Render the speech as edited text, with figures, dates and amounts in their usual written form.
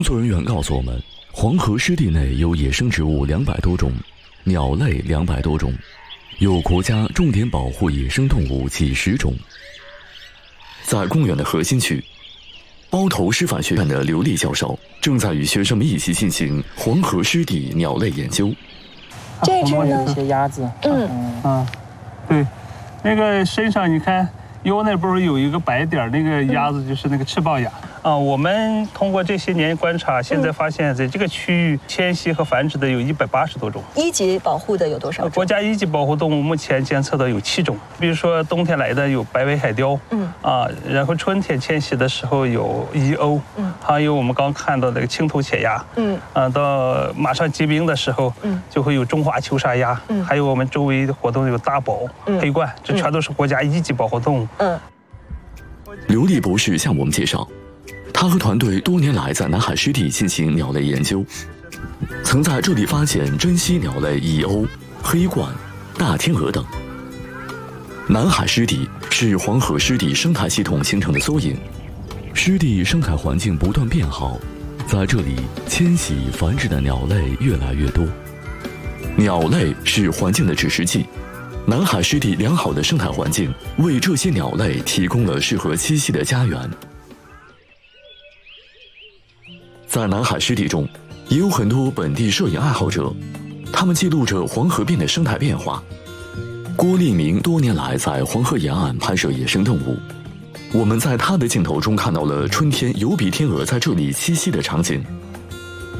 工作人员告诉我们，黄河湿地内有野生植物200多种，鸟类200多种，有国家重点保护野生动物几十种。在公园的核心区，包头师范学院的刘丽教授正在与学生们一起进行黄河湿地鸟类研究。 这只呢？ 一些鸭子。 对，那个身上你看腰那不是有一个白点，那个鸭子就是那个赤豹鸭。我们通过这些年观察，现在发现在这个区域迁徙和繁殖的有180多种。 一级保护的有多少种？ 国家一级保护动物目前监测的有7种，比如说冬天来的有白尾海雕，然后春天迁徙的时候有蚁鸥，还有我们刚看到那个青头潜鸭，到马上结冰的时候，就会有中华球沙鸭，还有我们周围的活动有大宝、黑冠，这全都是国家一级保护动物。 刘丽博士向我们介绍，他和团队多年来在南海湿地进行鸟类研究，曾在这里发现珍稀鸟类蚁鸥、黑冠、大天鹅等。南海湿地是黄河湿地生态系统形成的缩影，湿地生态环境不断变好，在这里迁徙繁殖的鸟类越来越多。鸟类是环境的指示剂，南海湿地良好的生态环境为这些鸟类提供了适合栖息的家园。在南海湿地中，也有很多本地摄影爱好者，他们记录着黄河边的生态变化。郭立明多年来在黄河沿岸拍摄野生动物，我们在他的镜头中看到了春天疣鼻天鹅在这里栖息的场景。